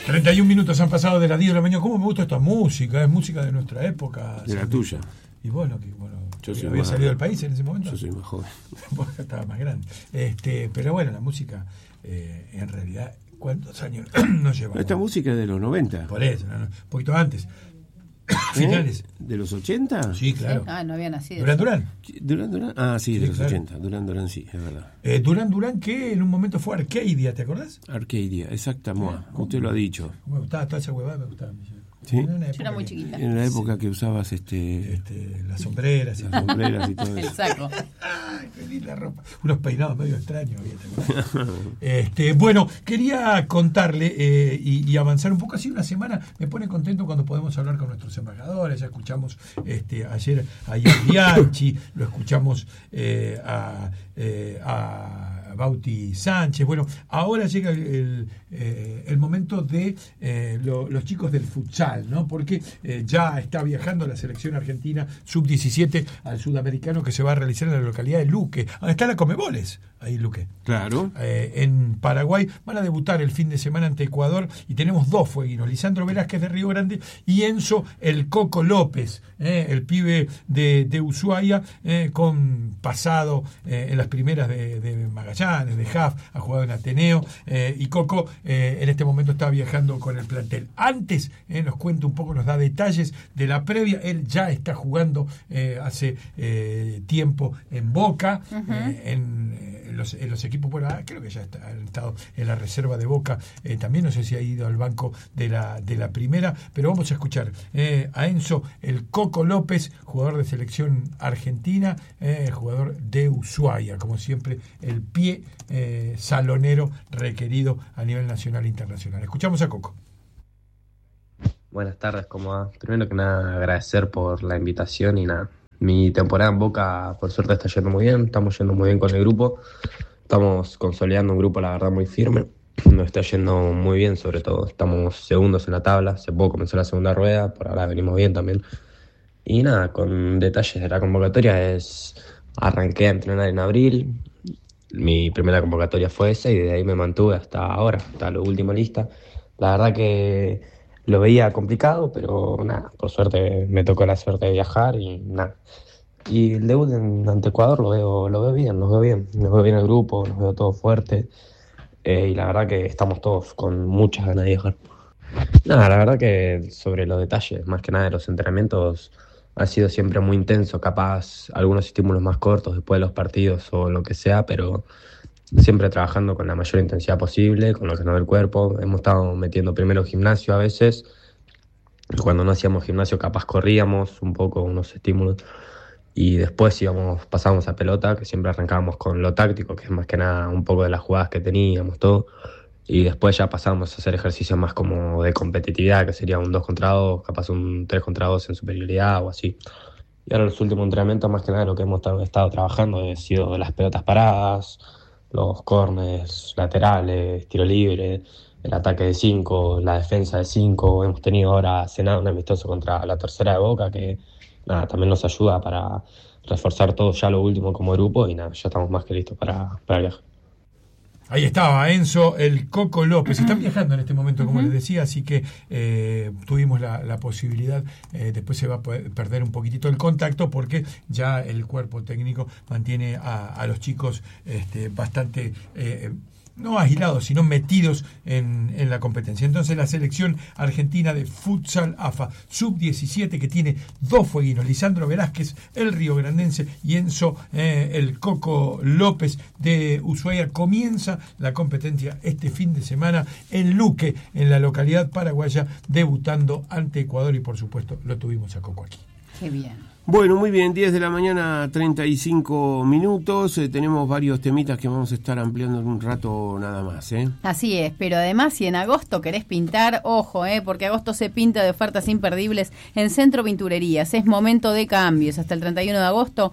31 minutos han pasado de las 10 de la mañana. ¿Cómo me gusta esta música? Es música de nuestra época. De la tuya. Y bueno, yo había salido del país en ese momento. Yo soy más joven. Vos estaba más grande. Pero bueno, la música, en realidad, ¿cuántos años nos llevamos? Esta música es de los 90. Por eso, un poquito antes. Finales. ¿De los 80? Sí, claro. Sí. Ah, no había nacido. ¿Durán? ¿Durán? Ah, sí, de los claro. 80. Durán, sí, es verdad. Durán, que en un momento fue Arcadia, ¿te acordás? Arcadia, exactamente. Usted lo ha dicho. Me gustaba, toda esa huevada me gustaba. ¿Sí? Yo era muy chiquita. En la época que usabas las sombreras y todo eso. El saco. Ay, qué linda ropa. Unos peinados medio extraños. Bueno, quería contarle y avanzar un poco. Así una semana me pone contento cuando podemos hablar con nuestros embajadores. Ya escuchamos ayer a Bianchi, lo escuchamos a Bauti Sánchez. Bueno, ahora llega el momento de los chicos del futsal, ¿no? Porque ya está viajando la selección argentina sub-17 al sudamericano que se va a realizar en la localidad de Luque. Donde está la Comeboles, ahí Luque. Claro. En Paraguay van a debutar el fin de semana ante Ecuador y tenemos dos fueguinos, Lisandro Velázquez de Río Grande y Enzo el Coco López, el pibe de Ushuaia, con pasado en las primeras de Magallanes, de JAF, ha jugado en Ateneo, y Coco en este momento está viajando con el plantel. Antes nos cuenta un poco, nos da detalles de la previa. Él ya está jugando hace tiempo en Boca, en los equipos, bueno, creo que ya ha estado en la reserva de Boca, también no sé si ha ido al banco de la primera, pero vamos a escuchar a Enzo el Coco López, jugador de selección argentina, jugador de Ushuaia, como siempre el pie salonero requerido a nivel nacional e internacional. Escuchamos a Coco. Buenas tardes, ¿cómo va? Primero que nada, agradecer por la invitación y nada. Mi temporada en Boca, por suerte, está yendo muy bien. Estamos yendo muy bien con el grupo. Estamos consolidando un grupo, la verdad, muy firme. Nos está yendo muy bien, sobre todo. Estamos segundos en la tabla. Hace poco comenzó la segunda rueda. Por ahora venimos bien también. Y nada, con detalles de la convocatoria arranqué a entrenar en abril. Mi primera convocatoria fue esa y desde ahí me mantuve hasta ahora, hasta la última lista. La verdad que lo veía complicado, pero nada, por suerte me tocó la suerte de viajar y nada. Y el debut ante Ecuador lo veo bien, nos veo bien el grupo, nos veo todo fuerte, y la verdad que estamos todos con muchas ganas de viajar. Nada, la verdad que sobre los detalles, más que nada de los entrenamientos, ha sido siempre muy intenso, capaz algunos estímulos más cortos después de los partidos o lo que sea, pero siempre trabajando con la mayor intensidad posible, con lo que nos da el cuerpo. Hemos estado metiendo primero gimnasio a veces, cuando no hacíamos gimnasio capaz corríamos un poco, unos estímulos, y después pasábamos a pelota, que siempre arrancábamos con lo táctico, que es más que nada un poco de las jugadas que teníamos, todo, y después ya pasábamos a hacer ejercicios más como de competitividad, que sería un 2 contra 2, capaz un 3 contra 2 en superioridad o así. Y ahora los últimos entrenamientos, más que nada lo que hemos estado trabajando ha sido las pelotas paradas, los corners laterales, tiro libre, el ataque de 5, la defensa de 5. Hemos tenido ahora cenado un amistoso contra la tercera de Boca, que nada, también nos ayuda para reforzar todo ya lo último como grupo, y nada, ya estamos más que listos para el viaje. Ahí estaba Enzo el Coco López. Están viajando en este momento, como les decía, así que tuvimos la posibilidad. Después se va a poder perder un poquitito el contacto porque ya el cuerpo técnico mantiene a los chicos bastante no aislados, sino metidos en la competencia. Entonces la selección argentina de futsal AFA sub-17, que tiene dos fueguinos, Lisandro Velázquez, el riograndense, y Enzo el Coco López de Ushuaia, comienza la competencia este fin de semana en Luque, en la localidad paraguaya, debutando ante Ecuador, y por supuesto lo tuvimos a Coco aquí. Qué bien. Bueno, muy bien, 10 de la mañana, 35 minutos. Tenemos varios temitas que vamos a estar ampliando en un rato nada más, ¿eh? Así es, pero además si en agosto querés pintar, ojo, porque agosto se pinta de ofertas imperdibles en Centro Pinturerías. Es momento de cambios. Hasta el 31 de agosto,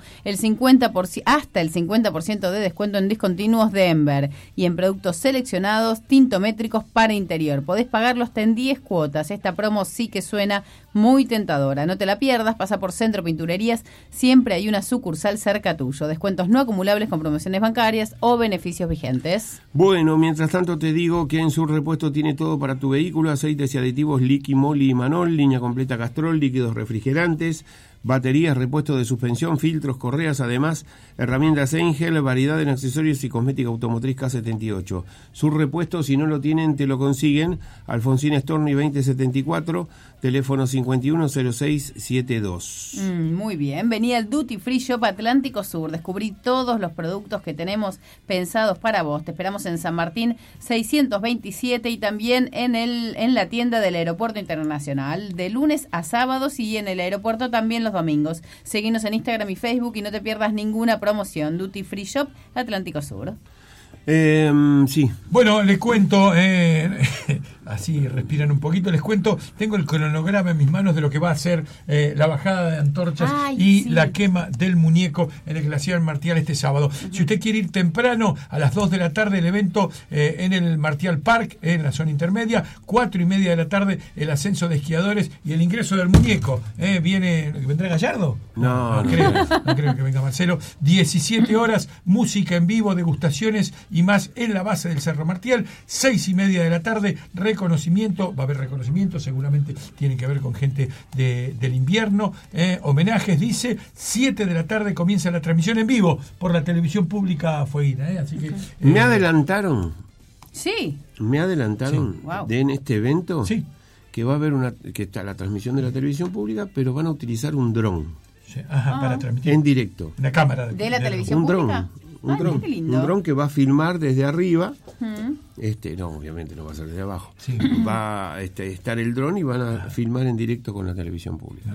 hasta el 50% de descuento en discontinuos Denver y en productos seleccionados tintométricos para interior. Podés pagarlo hasta en 10 cuotas. Esta promo sí que suena muy tentadora. No te la pierdas, pasa por Centro Pinturerías Pinturerías, siempre hay una sucursal cerca tuyo. Descuentos no acumulables con promociones bancarias o beneficios vigentes. Bueno, mientras tanto te digo que en Sur Repuesto tiene todo para tu vehículo: aceites y aditivos Liqui, Moly y Manol, línea completa Castrol, líquidos refrigerantes, baterías, repuesto de suspensión, filtros, correas, además herramientas Engel, variedad en accesorios y cosmética automotriz K78. Sur Repuesto, si no lo tienen, te lo consiguen. Alfonsín Storni 2074, teléfono 510672. Muy bien, vení al Duty Free Shop Atlántico Sur, descubrí todos los productos que tenemos pensados para vos. Te esperamos en San Martín 627 y también en la tienda del Aeropuerto Internacional, de lunes a sábados, y en el aeropuerto también los domingos. Seguinos en Instagram y Facebook y no te pierdas ninguna promoción. Duty Free Shop Atlántico Sur. Sí. Bueno, les cuento, así respiran un poquito, les cuento, tengo el cronograma en mis manos de lo que va a ser la bajada de antorchas y la quema del muñeco en el Glaciar Martial este sábado. Si usted quiere ir temprano, a las 2 de la tarde el evento en el Martial Park, en la zona intermedia, 4:30 de la tarde el ascenso de esquiadores y el ingreso del muñeco. ¿Vendrá Gallardo? No creo que venga Marcelo. 17 horas, música en vivo, degustaciones y más en la base del Cerro Martial. 6:30 de la tarde, reconocimiento, va a haber reconocimiento, seguramente tiene que ver con gente del invierno, homenajes, dice. 7 de la tarde comienza la transmisión en vivo por la televisión pública fueguina, así que me adelantaron. Sí. Me adelantaron Sí. Wow. en este evento. Sí. Que va a haber que está la transmisión de la televisión pública, pero van a utilizar un dron. Sí, para transmitir En directo. una cámara ¿De la televisión Un pública? dron. Qué lindo. Un dron que va a filmar desde arriba. No, obviamente no va a ser desde abajo. Sí. Va a estar el dron y van a filmar en directo con la televisión pública.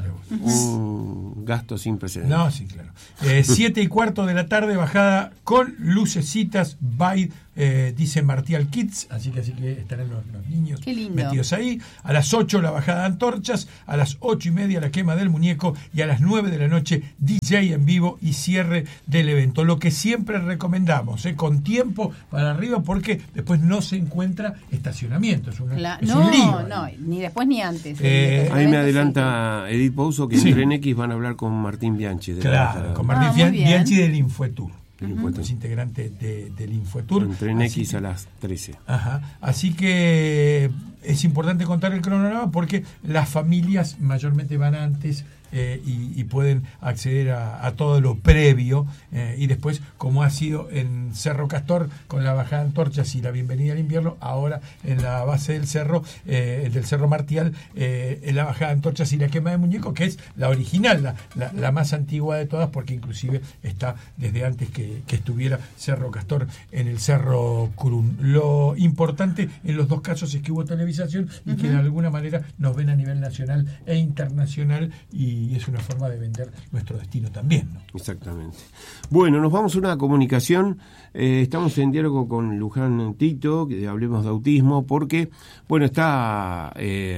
Un gasto sin precedentes. No, sí, claro. 7:15 de la tarde, bajada con lucecitas by dice Martial Kids, así que estarán los niños metidos ahí. A las 8 la bajada de antorchas, a las 8:30 la quema del muñeco y a las 9 de la noche DJ en vivo y cierre del evento. Lo que siempre recomendamos, con tiempo para arriba, porque después no se encuentra estacionamiento. Es un lío. No, ni después ni antes. Ahí me adelanta Edith Pouso que en Tren X van a hablar con Martín Bianchi. Con Martín Bianchi del Infoetour. Es integrante del Infoetour. En Tren X a las 13. Así que es importante contar el cronograma porque las familias mayormente van antes y pueden acceder a todo lo previo, y después, como ha sido en Cerro Castor con la bajada de antorchas y la bienvenida al invierno, ahora en la base del cerro, del Cerro Martial, en la bajada de antorchas y la quema de muñeco, que es la original, la más antigua de todas, porque inclusive está desde antes que estuviera Cerro Castor en el Cerro Curún. Lo importante en los dos casos es que hubo televisación y que de alguna manera nos ven a nivel nacional e internacional, y es una forma de vender nuestro destino también, ¿no? Exactamente. Bueno, nos vamos a una comunicación. Estamos en diálogo con Luján Tito, que hablemos de autismo, porque, bueno, está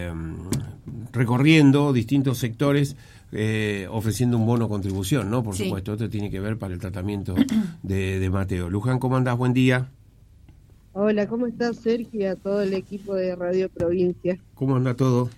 recorriendo distintos sectores, ofreciendo un bono contribución, ¿no? Por supuesto, esto tiene que ver para el tratamiento de Mateo. Luján, ¿cómo andás? Buen día. Hola, ¿cómo estás, Sergio, y a todo el equipo de Radio Provincia? ¿Cómo anda todo?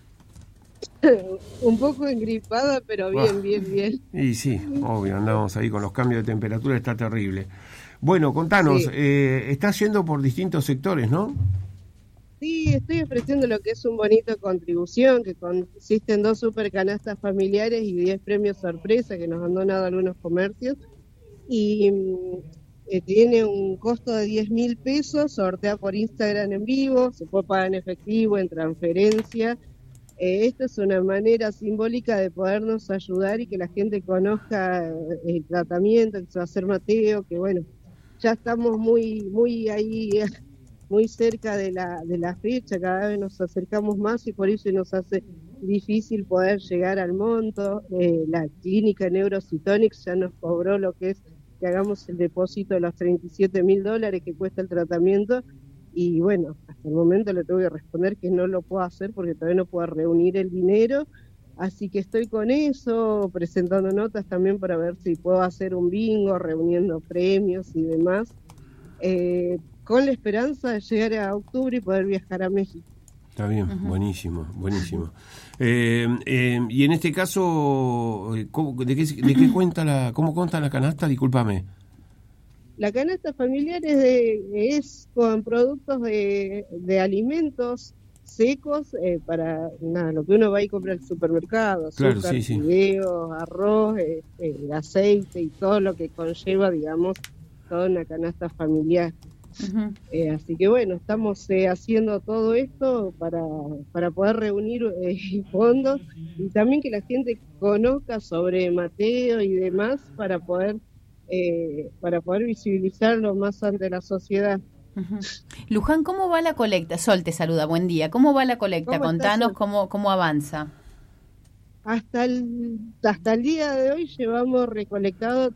Un poco engripada, pero bien. Y sí, obvio, andamos ahí con los cambios de temperatura, está terrible. Bueno, contanos, estás yendo por distintos sectores, ¿no? Sí, estoy ofreciendo lo que es un bonito contribución, que consiste en 2 super canastas familiares y 10 premios sorpresa que nos han donado algunos comercios. Y tiene un costo de 10.000 pesos, sortea por Instagram en vivo, se puede pagar en efectivo, en transferencia. Esta es una manera simbólica de podernos ayudar y que la gente conozca el tratamiento que se va a hacer Mateo, que bueno, ya estamos muy ahí, muy cerca de la fecha, cada vez nos acercamos más y por eso nos hace difícil poder llegar al monto. La clínica Neurocitonics ya nos cobró lo que es que hagamos el depósito de los $37.000 que cuesta el tratamiento. Y bueno, hasta el momento le tengo que responder que no lo puedo hacer porque todavía no puedo reunir el dinero, así que estoy con eso, presentando notas también para ver si puedo hacer un bingo, reuniendo premios y demás, con la esperanza de llegar a octubre y poder viajar a México. Está bien, buenísimo. Y en este caso, ¿de qué cómo consta la canasta? Discúlpame. La canasta familiar es con productos de alimentos secos para lo que uno va y compra al supermercado, azúcar, Claro, sí. fideos, arroz, aceite y todo lo que conlleva, digamos, toda una canasta familiar. Así que bueno, estamos haciendo todo esto para poder reunir fondos y también que la gente conozca sobre Mateo y demás para poder visibilizarlo más ante la sociedad. Luján, ¿cómo va la colecta? Sol te saluda, buen día. ¿Cómo va la colecta? Contanos cómo avanza. Hasta el día de hoy llevamos recolectado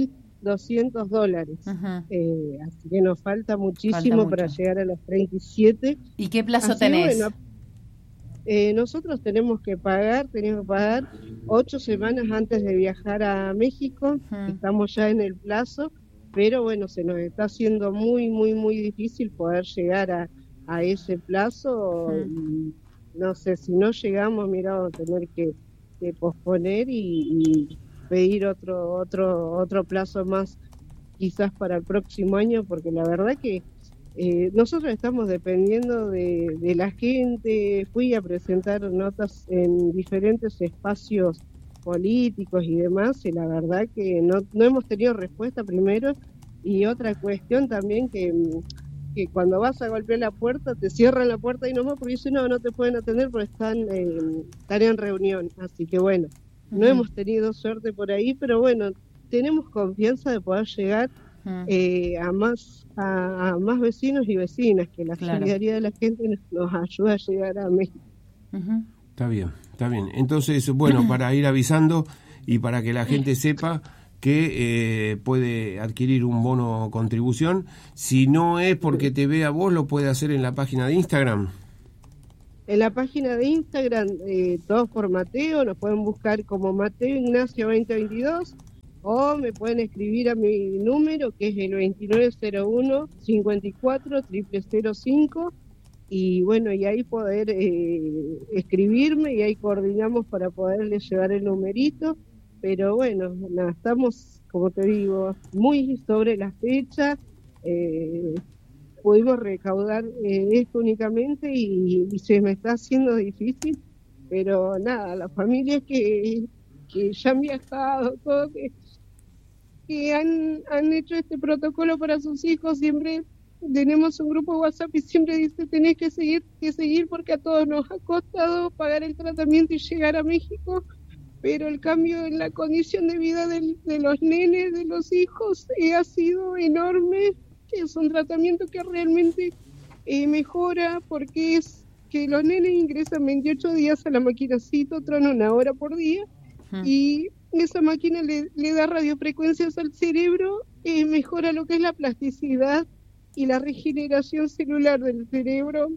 $3.200. Así que nos falta muchísimo para llegar a los 37. ¿Y qué plazo tenés? Bueno, nosotros tenemos que pagar 8 semanas antes de viajar a México. Estamos ya en el plazo, pero bueno, se nos está haciendo muy, muy, muy difícil poder llegar a ese plazo. Y no sé, si no llegamos, mira, vamos a tener que posponer y pedir otro plazo más, quizás para el próximo año, porque la verdad que nosotros estamos dependiendo de la gente. Fui a presentar notas en diferentes espacios políticos y demás, y la verdad que no hemos tenido respuesta primero, y otra cuestión también que cuando vas a golpear la puerta, te cierran la puerta y nomás porque dicen no te pueden atender porque están en reunión. Así que bueno, no hemos tenido suerte por ahí, pero bueno, tenemos confianza de poder llegar a más vecinos y vecinas, que la solidaridad de la gente nos ayuda a llegar a México. Está bien. Entonces, bueno, para ir avisando y para que la gente sepa que puede adquirir un bono contribución, si no es porque te ve a vos, lo puede hacer en la página de Instagram. En la página de Instagram, todos por Mateo, nos pueden buscar como Mateo Ignacio 2022, o me pueden escribir a mi número, que es el 2901-54-005, y bueno, y ahí poder escribirme, y ahí coordinamos para poderles llevar el numerito. Pero bueno, estamos, como te digo, muy sobre la fecha. Pudimos recaudar esto únicamente y se me está haciendo difícil, pero nada, las familias que ya han viajado, todo, que han hecho este protocolo para sus hijos, siempre tenemos un grupo de WhatsApp y siempre dice: tenés que seguir porque a todos nos ha costado pagar el tratamiento y llegar a México, pero el cambio en la condición de vida de los nenes, de los hijos, ha sido enorme. Es un tratamiento que realmente mejora, porque es que los nenes ingresan 28 días a la máquina Citotron, 1 hora por día, y esa máquina le da radiofrecuencias al cerebro, mejora lo que es la plasticidad y la regeneración celular del cerebro.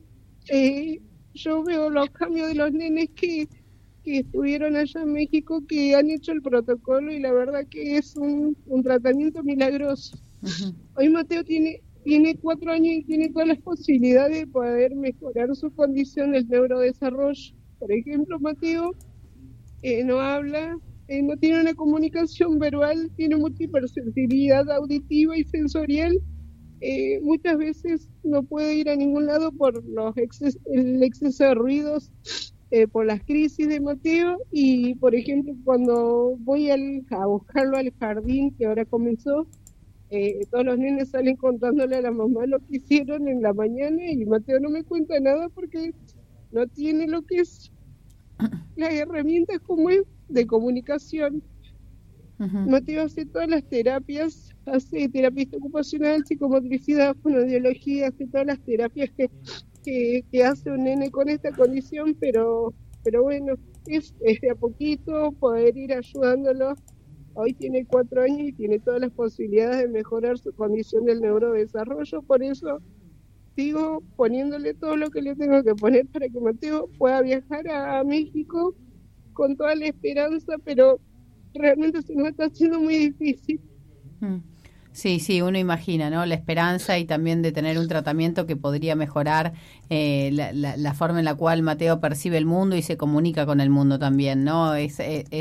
Yo veo los cambios de los nenes que estuvieron allá en México, que han hecho el protocolo, y la verdad que es un tratamiento milagroso. Hoy Mateo tiene 4 años y tiene todas las posibilidades de poder mejorar su condición del neurodesarrollo. Por ejemplo, Mateo no habla, no tiene una comunicación verbal, tiene mucha hipersensibilidad auditiva y sensorial. Muchas veces no puede ir a ningún lado por el exceso de ruidos, por las crisis de Mateo. Y por ejemplo, cuando voy a buscarlo al jardín, que ahora comenzó, todos los nenes salen contándole a la mamá lo que hicieron en la mañana, y Mateo no me cuenta nada porque no tiene lo que es las herramientas como es de comunicación. Mateo hace todas las terapias, hace terapia ocupacional, psicomotricidad, fonoaudiología, hace todas las terapias que hace un nene con esta condición, pero bueno, es de a poquito poder ir ayudándolo. Hoy tiene 4 años y tiene todas las posibilidades de mejorar su condición del neurodesarrollo. Por eso sigo poniéndole todo lo que le tengo que poner para que Mateo pueda viajar a México con toda la esperanza, pero realmente se nos está haciendo muy difícil. Sí, uno imagina, ¿no? La esperanza y también de tener un tratamiento que podría mejorar la forma en la cual Mateo percibe el mundo y se comunica con el mundo también, ¿no? Es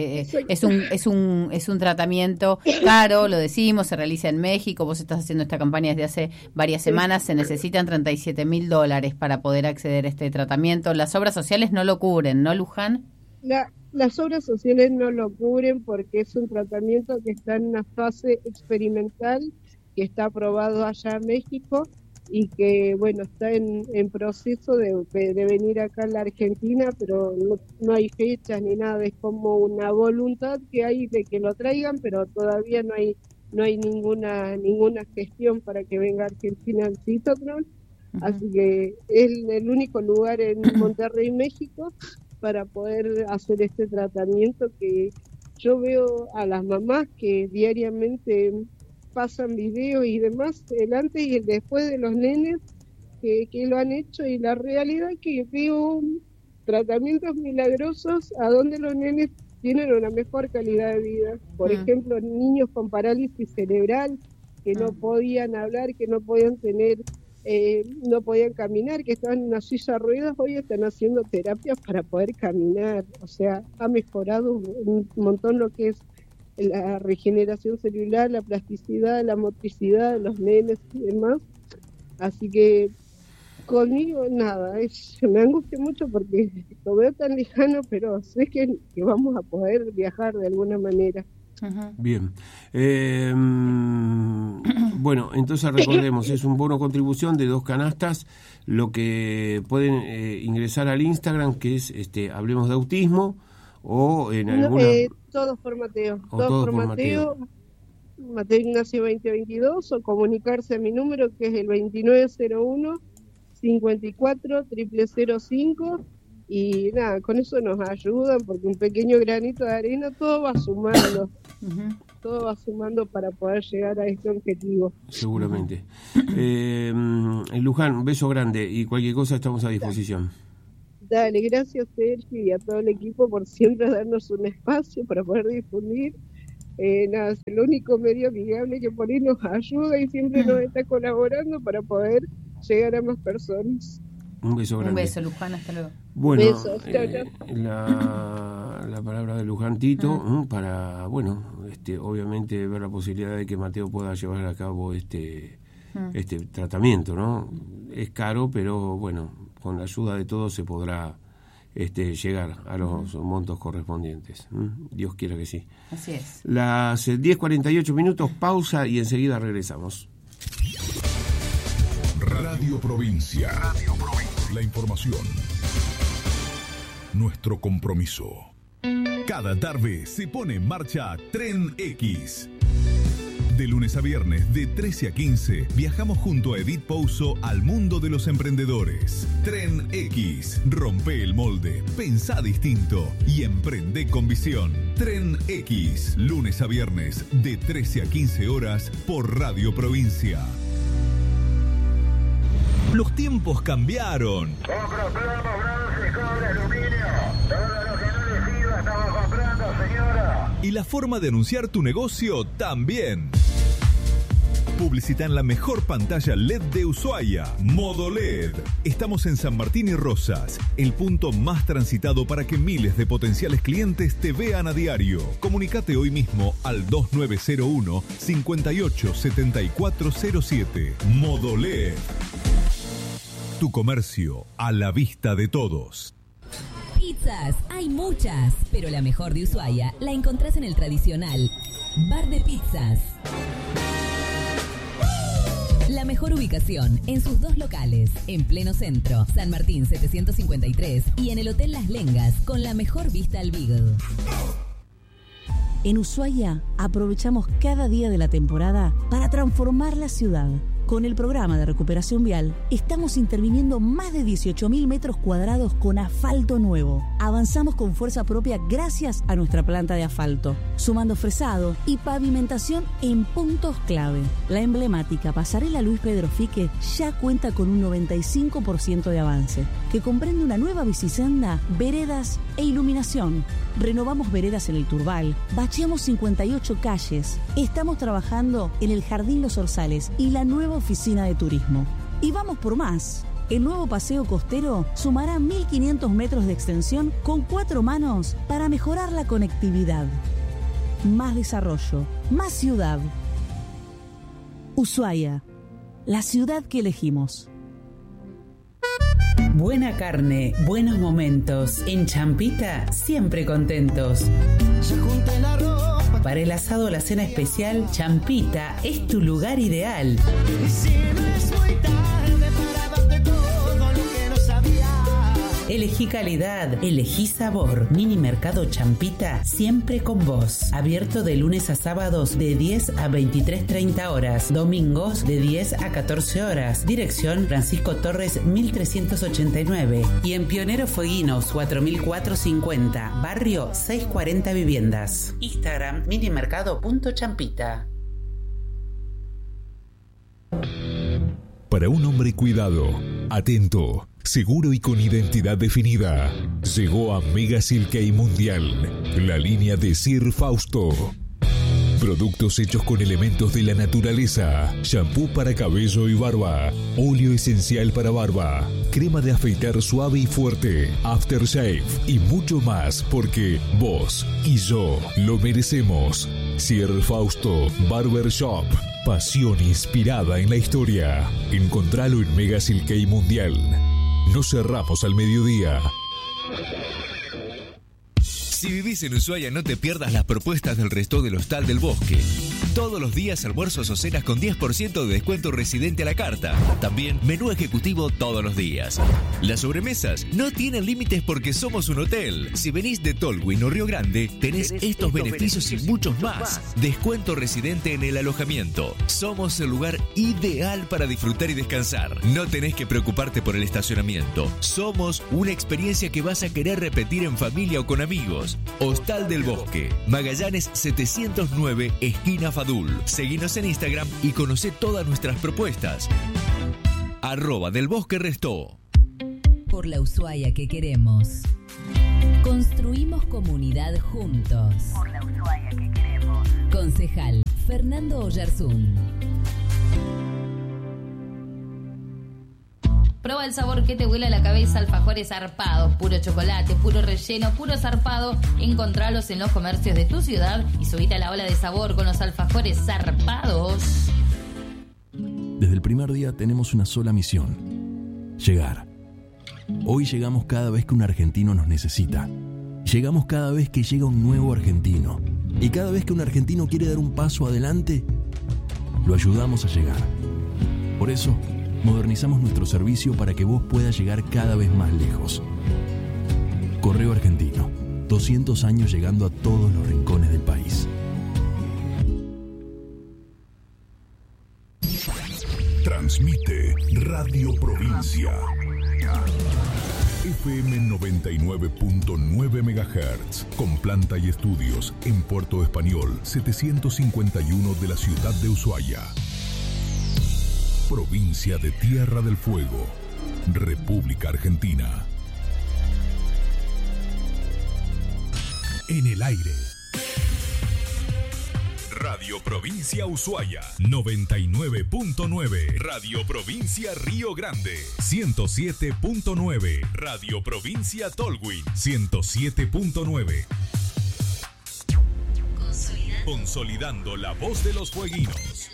un tratamiento caro, lo decimos, se realiza en México, vos estás haciendo esta campaña desde hace varias semanas, se necesitan $37,000 para poder acceder a este tratamiento. Las obras sociales no lo cubren, ¿no, Luján? Las obras sociales no lo cubren porque es un tratamiento que está en una fase experimental, que está aprobado allá en México y que, bueno, está en proceso de venir acá a la Argentina, pero no hay fechas ni nada, es como una voluntad que hay de que lo traigan, pero todavía no hay ninguna gestión para que venga a Argentina el Citotron, así que es el único lugar en Monterrey, México, para poder hacer este tratamiento que yo veo a las mamás que diariamente pasan videos y demás, el antes y el después de los nenes que lo han hecho, y la realidad es que veo tratamientos milagrosos a donde los nenes tienen una mejor calidad de vida. Por ejemplo, niños con parálisis cerebral que no podían hablar, que no podían no podían caminar, que estaban en una silla de ruedas, hoy están haciendo terapias para poder caminar. O sea, ha mejorado un montón lo que es la regeneración celular, la plasticidad, la motricidad de los nenes y demás. Así que conmigo nada, me angustia mucho porque lo veo tan lejano, pero sé que vamos a poder viajar de alguna manera. Bien. Bueno, entonces recordemos, es un bono contribución de 2 canastas, lo que pueden ingresar al Instagram, que es Hablemos de Autismo, o en alguna... todos por Mateo. Todos por Mateo. Mateo Ignacio 2022, o comunicarse a mi número, que es el 2901-54-005. Y nada, con eso nos ayudan, porque un pequeño granito de arena, todo va sumando. Todo va sumando para poder llegar a este objetivo. Seguramente. Luján, un beso grande y cualquier cosa estamos a disposición. Dale, gracias Sergio y a todo el equipo por siempre darnos un espacio para poder difundir. Nada, es el único medio amigable que por ahí nos ayuda y siempre nos está colaborando para poder llegar a más personas. Un beso grande. Un beso, Luján, hasta luego. Bueno, Besos, chau. La palabra de Luján Tito, para, bueno, obviamente ver la posibilidad de que Mateo pueda llevar a cabo este tratamiento, ¿no? Es caro, pero bueno, con la ayuda de todos se podrá llegar a los montos correspondientes. Dios quiera que sí. Así es. Las 10:48 minutos, pausa y enseguida regresamos. Radio Provincia. La información. Nuestro compromiso. Cada tarde se pone en marcha Tren X. De lunes a viernes, de 13 a 15, viajamos junto a Edith Pouso al mundo de los emprendedores. Tren X. Rompe el molde, pensá distinto y emprende con visión. Tren X. Lunes a viernes, de 13 a 15 horas, por Radio Provincia. Los tiempos cambiaron. Compro plomo, bronce, cobre, aluminio. Todo lo que no le sirva estamos comprando, señora. Y la forma de anunciar tu negocio también. Publicita en la mejor pantalla LED de Ushuaia, Modo LED. Estamos en San Martín y Rosas, el punto más transitado para que miles de potenciales clientes te vean a diario. Comunicate hoy mismo al 2901-587407. Modo LED. Tu comercio a la vista de todos. Pizzas, hay muchas, pero la mejor de Ushuaia la encontrás en el tradicional Bar de Pizzas. La mejor ubicación en sus 2 locales, en pleno centro, San Martín 753, y en el Hotel Las Lengas, con la mejor vista al Beagle. En Ushuaia aprovechamos cada día de la temporada para transformar la ciudad. Con el programa de recuperación vial, estamos interviniendo más de 18.000 metros cuadrados con asfalto nuevo. Avanzamos con fuerza propia gracias a nuestra planta de asfalto, sumando fresado y pavimentación en puntos clave. La emblemática pasarela Luis Pedro Fique ya cuenta con un 95% de avance, que comprende una nueva bicisenda, veredas e iluminación. Renovamos veredas en el Turbal, bacheamos 58 calles, estamos trabajando en el Jardín Los Orzales y la nueva oficina de turismo. Y vamos por más. El nuevo paseo costero sumará 1.500 metros de extensión con 4 manos para mejorar la conectividad. Más desarrollo, más ciudad. Ushuaia, la ciudad que elegimos. Buena carne, buenos momentos. En Champita, siempre contentos. Para el asado o la cena especial, Champita es tu lugar ideal. Elegí calidad, elegí sabor. Mini Mercado Champita, siempre con vos. Abierto de lunes a sábados de 10 a 23:30 horas. Domingos de 10 a 14 horas. Dirección Francisco Torres 1389. Y en Pionero Fueguinos 4450. Barrio 640 Viviendas. Instagram minimercado.champita. Para un hombre cuidado, atento, seguro y con identidad definida, llegó a Mega Silkei Mundial, la línea de Sir Fausto. Productos hechos con elementos de la naturaleza, shampoo para cabello y barba, óleo esencial para barba, crema de afeitar suave y fuerte, aftershave y mucho más, porque vos y yo lo merecemos. Sir Fausto Barber Shop, pasión inspirada en la historia. Encontralo en Mega Silkei Mundial. No cerramos al mediodía. Si vivís en Ushuaia, no te pierdas las propuestas del Resto del Hostal del Bosque. Todos los días almuerzos o cenas con 10% de descuento residente a la carta. También menú ejecutivo todos los días. Las sobremesas no tienen límites porque somos un hotel. Si venís de Tolwyn o Río Grande, tenés estos beneficios y muchos más. Descuento residente en el alojamiento. Somos el lugar ideal para disfrutar y descansar. No tenés que preocuparte por el estacionamiento. Somos una experiencia que vas a querer repetir en familia o con amigos. Hostal del Bosque, Magallanes 709, esquina Fadul. Seguinos en Instagram y conocé todas nuestras propuestas. @delbosquerestó. Por la Ushuaia que queremos. Construimos comunidad juntos. Por la Ushuaia que queremos. Concejal Fernando Oyarzún. Proba el sabor que te vuela a la cabeza, alfajores zarpados, puro chocolate, puro relleno, puro zarpado. Encontralos en los comercios de tu ciudad y subite a la ola de sabor con los alfajores zarpados. Desde el primer día tenemos una sola misión: llegar. Hoy llegamos cada vez que un argentino nos necesita. Llegamos cada vez que llega un nuevo argentino. Y cada vez que un argentino quiere dar un paso adelante, lo ayudamos a llegar. Por eso, modernizamos nuestro servicio para que vos puedas llegar cada vez más lejos. Correo Argentino, 200 años llegando a todos los rincones del país. Transmite Radio Provincia. FM 99.9 MHz, con planta y estudios en Puerto Español, 751 de la ciudad de Ushuaia. Provincia de Tierra del Fuego, República Argentina. En el aire. Radio Provincia Ushuaia, 99.9. Radio Provincia Río Grande, 107.9. Radio Provincia Tolwyn, 107.9. Consolidando la voz de los fueguinos.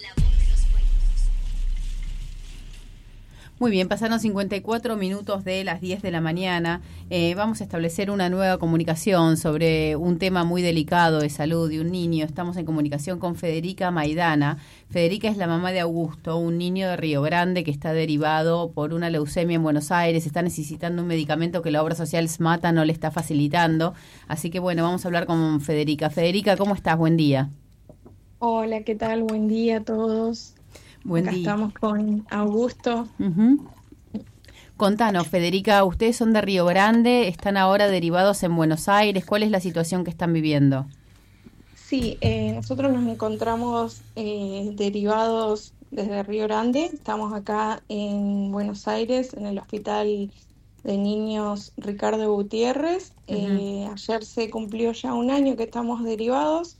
Muy bien, pasaron 54 minutos de las 10 de la mañana. Vamos a establecer una nueva comunicación sobre un tema muy delicado de salud de un niño. Estamos en comunicación con Federica Maidana. Federica es la mamá de Augusto, un niño de Río Grande que está derivado por una leucemia en Buenos Aires. Está necesitando un medicamento que la obra social SMATA no le está facilitando. Así que bueno, vamos a hablar con Federica. Federica, ¿cómo estás? Buen día. Hola, ¿qué tal? Buen día a todos. Buen Acá día. estamos con Augusto. Contanos, Federica, ustedes son de Río Grande, están ahora derivados en Buenos Aires. ¿Cuál es la situación que están viviendo? Sí, nosotros nos encontramos derivados desde Río Grande. Estamos acá en Buenos Aires, en el Hospital de Niños Ricardo Gutiérrez. Ayer se cumplió ya 1 año que estamos derivados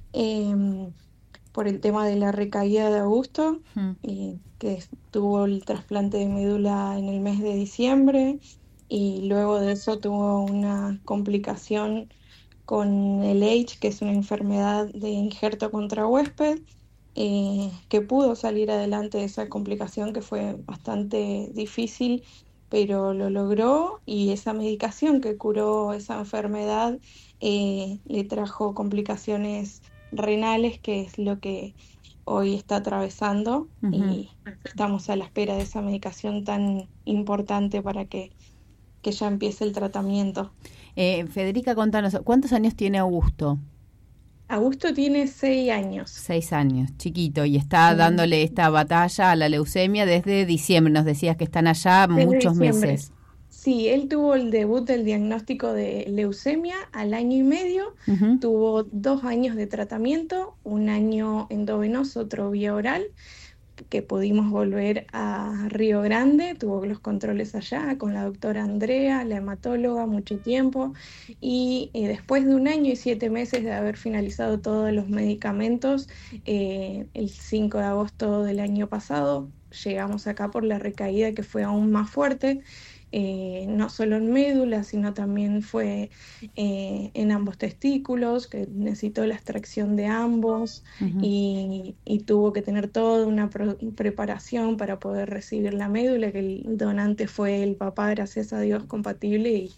por el tema de la recaída de Augusto, que tuvo el trasplante de médula en el mes de diciembre y luego de eso tuvo una complicación con el AIDS, que es una enfermedad de injerto contra huésped, que pudo salir adelante de esa complicación que fue bastante difícil, pero lo logró, y esa medicación que curó esa enfermedad le trajo complicaciones renales, que es lo que hoy está atravesando, y estamos a la espera de esa medicación tan importante para que ya empiece el tratamiento. Federica, contanos, ¿cuántos años tiene Augusto? Augusto tiene 6 años. 6 años, chiquito, y está dándole esta batalla a la leucemia desde diciembre. Nos decías que están allá muchos meses. Sí, él tuvo el debut del diagnóstico de leucemia al 1 año y medio, tuvo 2 años de tratamiento, 1 año endovenoso, otro vía oral, que pudimos volver a Río Grande, tuvo los controles allá con la doctora Andrea, la hematóloga, mucho tiempo, y después de 1 año y 7 meses de haber finalizado todos los medicamentos, el 5 de agosto del año pasado, llegamos acá por la recaída que fue aún más fuerte. No solo en médula, sino también fue en ambos testículos, que necesitó la extracción de ambos, y tuvo que tener toda una preparación para poder recibir la médula, que el donante fue el papá, gracias a Dios, compatible,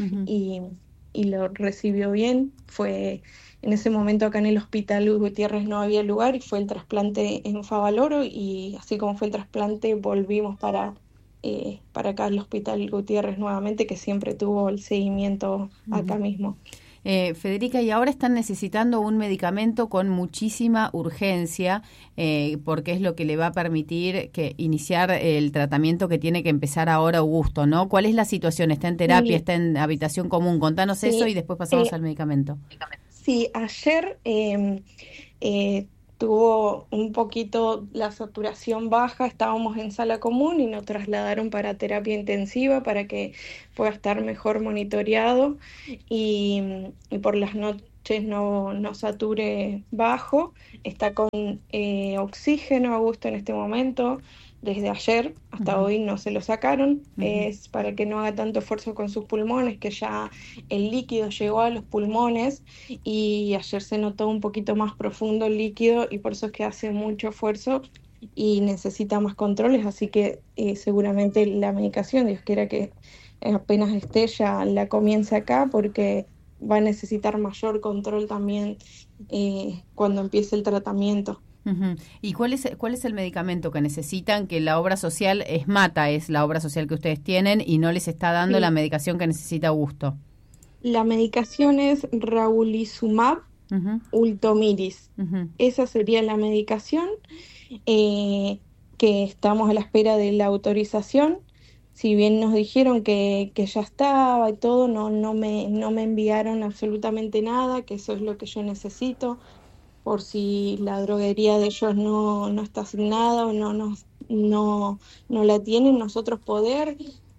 y lo recibió bien. Fue en ese momento acá en el Hospital Gutiérrez no había lugar, y fue el trasplante en Favaloro, y así como fue el trasplante volvimos para acá al Hospital Gutiérrez nuevamente, que siempre tuvo el seguimiento acá mismo. Federica, y ahora están necesitando un medicamento con muchísima urgencia, porque es lo que le va a permitir iniciar el tratamiento que tiene que empezar ahora Augusto, ¿no? ¿Cuál es la situación? ¿Está en terapia? ¿Está en habitación común? Contanos eso y después pasamos al medicamento. Sí, ayer tuvo un poquito la saturación baja, estábamos en sala común y nos trasladaron para terapia intensiva para que pueda estar mejor monitoreado y por las noches no sature bajo. Está con oxígeno Augusto en este momento. Desde ayer hasta hoy no se lo sacaron, es para que no haga tanto esfuerzo con sus pulmones, que ya el líquido llegó a los pulmones y ayer se notó un poquito más profundo el líquido y por eso es que hace mucho esfuerzo y necesita más controles, así que seguramente la medicación, Dios quiera que apenas esté ya la comience acá, porque va a necesitar mayor control también cuando empiece el tratamiento. ¿Y cuál es el medicamento que necesitan? Que la obra social es MATA, es la obra social que ustedes tienen, y no les está dando la medicación que necesita Augusto. La medicación es Ravulizumab Ultomiris. Esa sería la medicación, que estamos a la espera de la autorización. Si bien nos dijeron que ya estaba y todo, no me enviaron absolutamente nada, que eso es lo que yo necesito, por si la droguería de ellos no está asignada o no la tienen, nosotros poder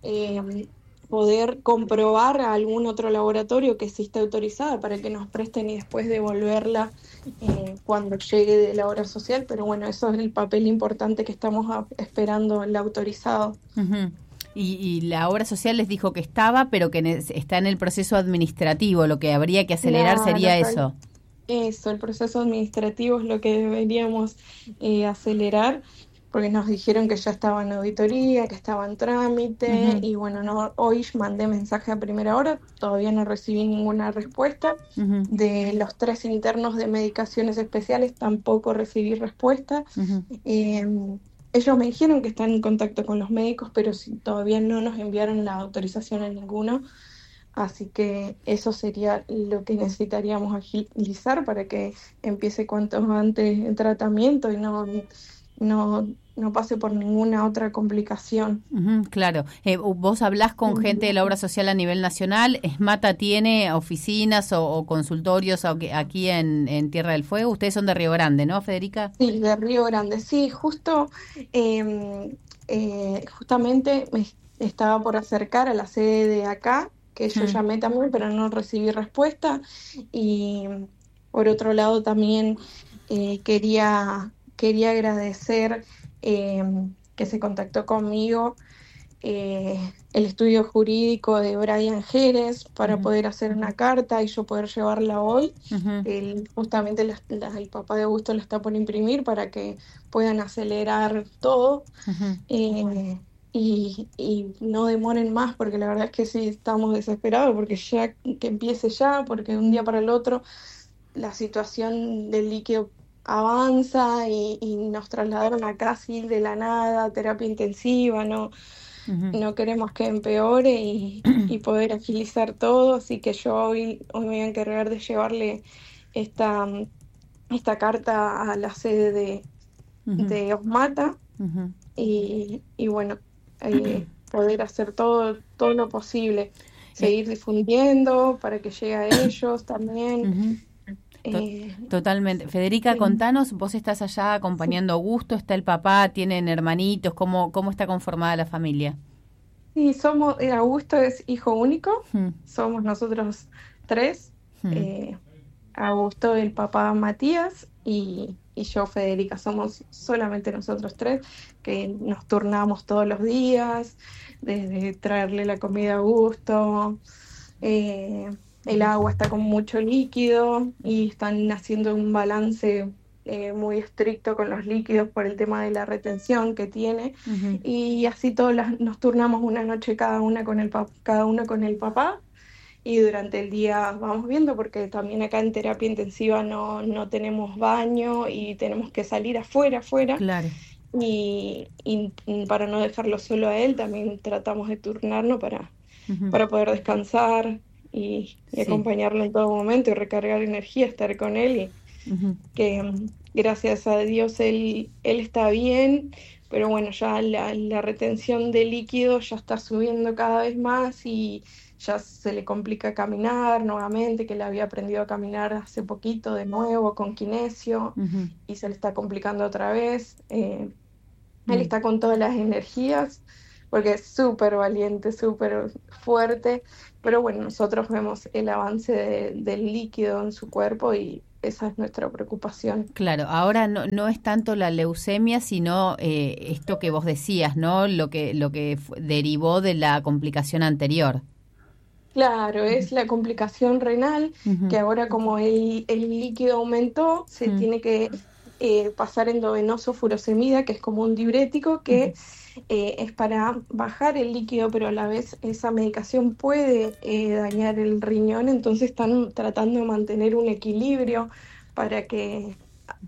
comprobar a algún otro laboratorio que sí esté autorizada para que nos presten y después devolverla cuando llegue de la obra social. Pero bueno, eso es el papel importante que estamos esperando el autorizado. Y la obra social les dijo que estaba, pero que está en el proceso administrativo. Lo que habría que acelerar sería eso. Eso, el proceso administrativo es lo que deberíamos acelerar, porque nos dijeron que ya estaba en auditoría, que estaba en trámite, y bueno, hoy mandé mensaje a primera hora, todavía no recibí ninguna respuesta. De los 3 internos de medicaciones especiales tampoco recibí respuesta. Ellos me dijeron que están en contacto con los médicos, pero todavía no nos enviaron la autorización a ninguno. Así que eso sería lo que necesitaríamos agilizar para que empiece cuanto antes el tratamiento y no pase por ninguna otra complicación. Claro. ¿Vos hablás con gente de la obra social a nivel nacional? ¿Esmata tiene oficinas o consultorios aquí en Tierra del Fuego? Ustedes son de Río Grande, ¿no, Federica? Sí, de Río Grande. Sí, justamente me estaba por acercar a la sede de acá, que yo llamé también, pero no recibí respuesta. Y por otro lado también quería agradecer que se contactó conmigo el estudio jurídico de Brian Jerez para poder hacer una carta y yo poder llevarla hoy. Justamente el papá de Augusto la está por imprimir para que puedan acelerar todo y no demoren más, porque la verdad es que sí estamos desesperados, porque ya que empiece ya, porque de un día para el otro la situación del líquido avanza y nos trasladaron acá así de la nada, terapia intensiva, no queremos que empeore y poder agilizar todo, así que yo hoy me voy a encargar de llevarle esta carta a la sede de Osmata y bueno, poder hacer todo lo posible, seguir difundiendo para que llegue a ellos también. Totalmente. Federica, contanos, vos estás allá acompañando a Augusto, está el papá, tienen hermanitos, ¿cómo está conformada la familia? Sí, Augusto es hijo único, somos nosotros 3, Augusto, el papá Matías y yo, Federica, somos solamente nosotros 3, que nos turnamos todos los días, desde traerle la comida a Augusto, el agua está con mucho líquido y están haciendo un balance muy estricto con los líquidos por el tema de la retención que tiene. Y así nos turnamos una noche cada uno con el papá y durante el día vamos viendo, porque también acá en terapia intensiva no tenemos baño y tenemos que salir afuera. Claro. Y para no dejarlo solo a él también tratamos de turnarnos para poder descansar y acompañarlo en todo momento y recargar energía, estar con él y que gracias a Dios él está bien, pero bueno, ya la retención de líquido ya está subiendo cada vez más y ya se le complica caminar nuevamente, que le había aprendido a caminar hace poquito de nuevo con kinesio y se le está complicando otra vez. Él está con todas las energías porque es súper valiente, súper fuerte, pero bueno, nosotros vemos el avance del líquido en su cuerpo y esa es nuestra preocupación. Claro, ahora no es tanto la leucemia, sino esto que vos decías, ¿no? Lo que derivó de la complicación anterior. Claro, es la complicación renal, que ahora como el líquido aumentó, se tiene que pasar endovenoso furosemida, que es como un diurético que es para bajar el líquido, pero a la vez esa medicación puede dañar el riñón, entonces están tratando de mantener un equilibrio para que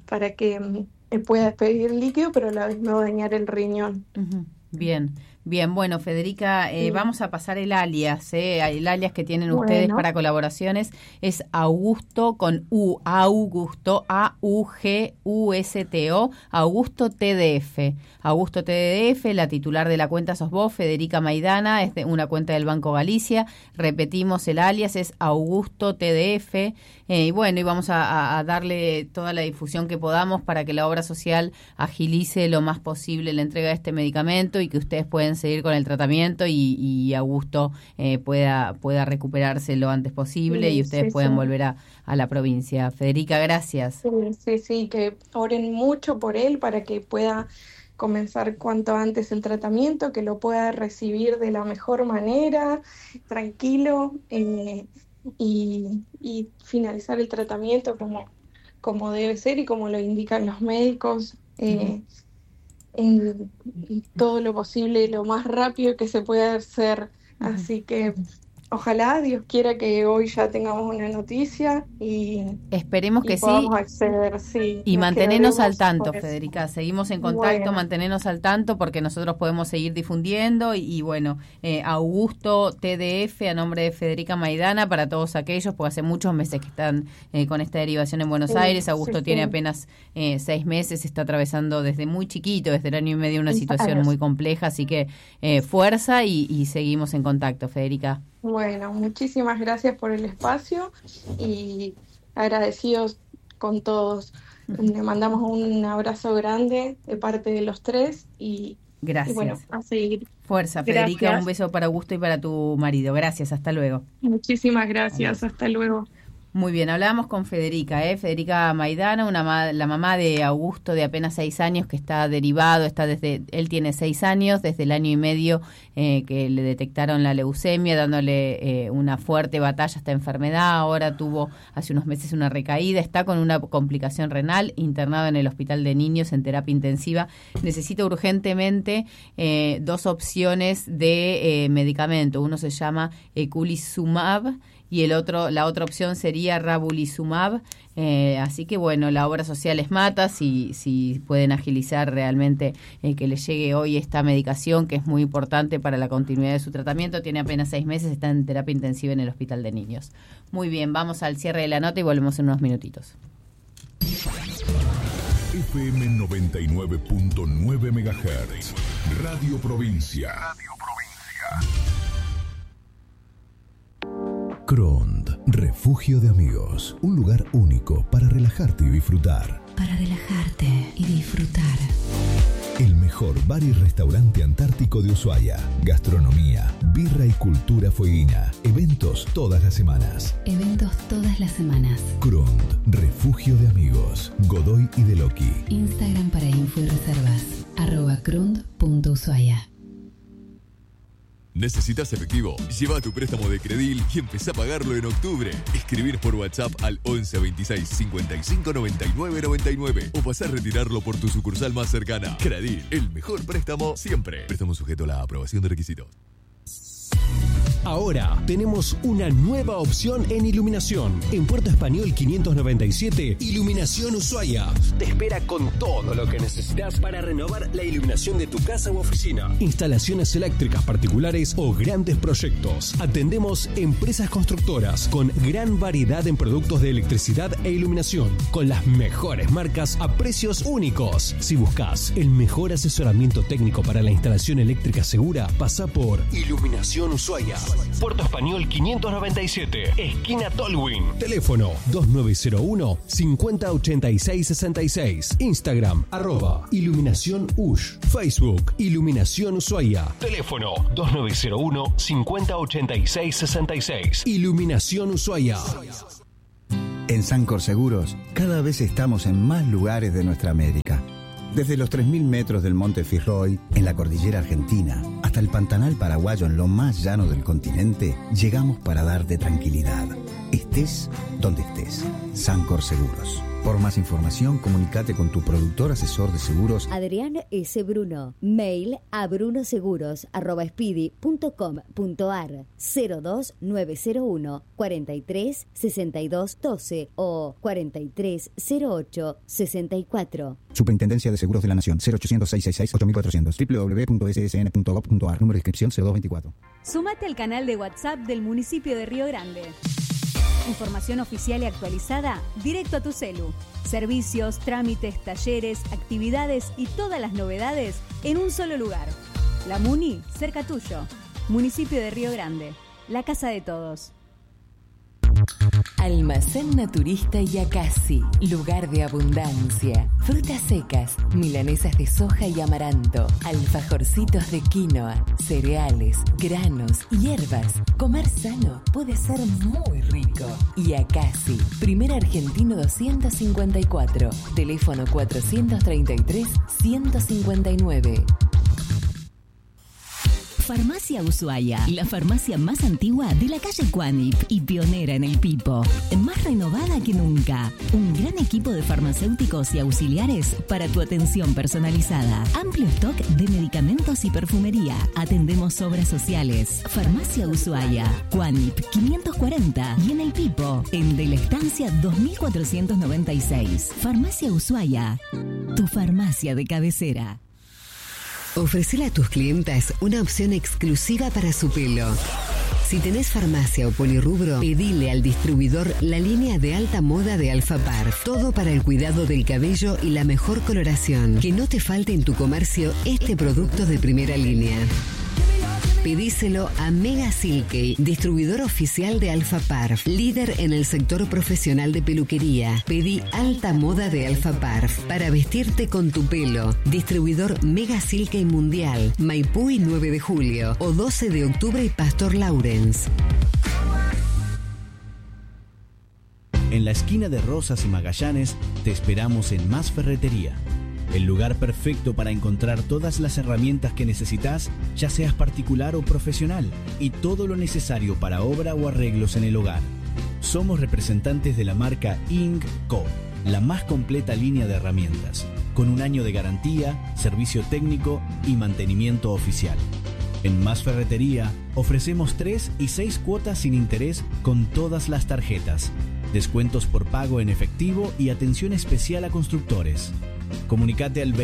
pueda despedir el líquido, pero a la vez no dañar el riñón. Bien, bueno, Federica, vamos a pasar el alias, el alias que tienen ustedes para colaboraciones es Augusto con U, Augusto, A-U-G-U-S-T-O, Augusto TDF. Augusto TDF, la titular de la cuenta sos vos, Federica Maidana, es de una cuenta del Banco Galicia. Repetimos, el alias es Augusto TDF. Y bueno, y vamos a darle toda la difusión que podamos para que la obra social agilice lo más posible la entrega de este medicamento y que ustedes puedan seguir con el tratamiento y Augusto pueda recuperarse lo antes posible y ustedes puedan volver a la provincia. Federica, gracias. Sí, que oren mucho por él para que pueda comenzar cuanto antes el tratamiento, que lo pueda recibir de la mejor manera, tranquilo, y finalizar el tratamiento como debe ser y como lo indican los médicos, en todo lo posible, lo más rápido que se pueda hacer. Así que ojalá Dios quiera que hoy ya tengamos una noticia y esperemos que podamos sí acceder, sí. y mantenernos al tanto, por eso. Federica, seguimos en contacto, Bueno. mantenernos al tanto porque nosotros podemos seguir difundiendo y bueno, Augusto TDF a nombre de Federica Maidana para todos aquellos, porque hace muchos meses que están con esta derivación en Buenos Sí, Aires. Augusto sí, tiene sí. apenas 6 meses, está atravesando desde muy chiquito, desde el año y medio, una 6 situación años. muy compleja, así que fuerza y seguimos en contacto, Federica. Bueno, muchísimas gracias por el espacio y agradecidos con todos. Le mandamos un abrazo grande de parte de los tres y Gracias. bueno, a seguir. Fuerza, Federica, Gracias. un beso para Augusto y para tu marido. Gracias, hasta luego. Muchísimas gracias, hasta luego. Muy bien, hablábamos con Federica, Federica Maidana, la mamá de Augusto de apenas 6 años que está derivado, él tiene 6 años, desde el año y medio que le detectaron la leucemia, dándole una fuerte batalla a esta enfermedad. Ahora tuvo hace unos meses una recaída, está con una complicación renal, internado en el Hospital de Niños en terapia intensiva. Necesita urgentemente 2 opciones de medicamento. Uno se llama Eculizumab y la otra opción sería Ravulizumab. Así que bueno, la obra social es Mata, si pueden agilizar realmente que le llegue hoy esta medicación, que es muy importante para la continuidad de su tratamiento. Tiene apenas 6 meses, está en terapia intensiva en el Hospital de Niños. Muy bien, vamos al cierre de la nota y volvemos en unos minutitos. FM 99.9 MHz. Radio Provincia. Crond, refugio de amigos. Un lugar único para relajarte y disfrutar. Para relajarte y disfrutar. El mejor bar y restaurante antártico de Ushuaia. Gastronomía, birra y cultura fueguina. Eventos todas las semanas. Eventos todas las semanas. Crond, refugio de amigos. Godoy y Deloqui. Instagram para info y reservas. @crund.ushuaia. ¿Necesitas efectivo? Lleva tu préstamo de Credil y empezá a pagarlo en octubre. Escribir por WhatsApp al 11 26 55 99 99 o pasá a retirarlo por tu sucursal más cercana. Credil, el mejor préstamo siempre. Préstamo sujeto a la aprobación de requisitos. Ahora tenemos una nueva opción en iluminación. En Puerto Español 597, Iluminación Ushuaia. Te espera con todo lo que necesitas para renovar la iluminación de tu casa u oficina. Instalaciones eléctricas particulares o grandes proyectos. Atendemos empresas constructoras con gran variedad en productos de electricidad e iluminación, con las mejores marcas a precios únicos. Si buscas el mejor asesoramiento técnico para la instalación eléctrica segura, pasa por Iluminación Ushuaia. Puerto Español 597, esquina Tolwyn. Teléfono 2901 508666. Instagram @Iluminación Ush. Facebook Iluminación Ushuaia. Teléfono 2901 508666. Iluminación Ushuaia. En Sancor Seguros, cada vez estamos en más lugares de nuestra América. Desde los 3.000 metros del Monte Fitzroy, en la cordillera argentina, hasta el Pantanal paraguayo en lo más llano del continente, llegamos para darte tranquilidad. Estés donde estés. Sancor Seguros. Por más información, comunícate con tu productor asesor de seguros. Adrián S. Bruno. Mail a brunoseguros@speedy.com.ar 02901 43 62 12 o 43 08 64. Superintendencia de Seguros de la Nación. 0800 666 8400. www.ssn.gov.ar. Número de inscripción 0224. Sumate al canal de WhatsApp del municipio de Río Grande. Información oficial y actualizada directo a tu celu. Servicios, trámites, talleres, actividades y todas las novedades en un solo lugar. La Muni, cerca tuyo. Municipio de Río Grande. La casa de todos. Almacén Naturista Yacasi, lugar de abundancia. Frutas secas, milanesas de soja y amaranto, alfajorcitos de quinoa, cereales, granos, hierbas. Comer sano puede ser muy rico. Yacasi, primer argentino 254, teléfono 433 159. Farmacia Ushuaia, la farmacia más antigua de la calle Cuanip y pionera en el Pipo. Más renovada que nunca. Un gran equipo de farmacéuticos y auxiliares para tu atención personalizada. Amplio stock de medicamentos y perfumería. Atendemos obras sociales. Farmacia Ushuaia, Cuanip 540 y en el Pipo, en De la Estancia 2496. Farmacia Ushuaia, tu farmacia de cabecera. Ofrecele a tus clientas una opción exclusiva para su pelo. Si tenés farmacia o polirrubro, pedile al distribuidor la línea de alta moda de Alfa Parf. Todo para el cuidado del cabello y la mejor coloración. Que no te falte en tu comercio este producto de primera línea. Pedíselo a Mega Silkey, distribuidor oficial de Alfa Parf, líder en el sector profesional de peluquería. Pedí alta moda de Alfa Parf para vestirte con tu pelo. Distribuidor Mega Silkey Mundial, Maipú y 9 de julio, o 12 de octubre y Pastor Lawrence. En la esquina de Rosas y Magallanes te esperamos en Más Ferretería. El lugar perfecto para encontrar todas las herramientas que necesitas, ya seas particular o profesional, y todo lo necesario para obra o arreglos en el hogar. Somos representantes de la marca Ing.co, la más completa línea de herramientas, con 1 año de garantía, servicio técnico y mantenimiento oficial. En Más Ferretería ofrecemos 3 y 6 cuotas sin interés con todas las tarjetas, descuentos por pago en efectivo y atención especial a constructores. Comunicate al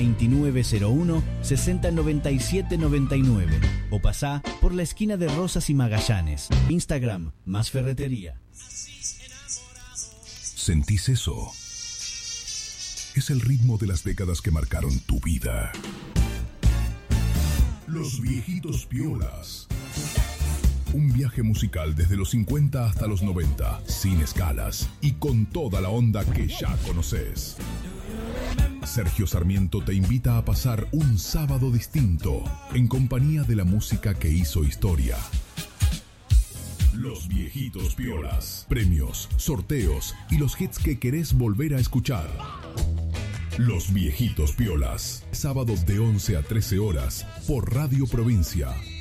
2901-609799 o pasá por la esquina de Rosas y Magallanes. Instagram, Más Ferretería. ¿Sentís eso? Es el ritmo de las décadas que marcaron tu vida. Los Viejitos Piolas. Un viaje musical desde los 50 hasta los 90, sin escalas y con toda la onda que ya conoces. Sergio Sarmiento te invita a pasar un sábado distinto en compañía de la música que hizo historia. Los Viejitos Piolas. Premios, sorteos y los hits que querés volver a escuchar. Los Viejitos Piolas. Sábados de 11 a 13 horas por Radio Provincia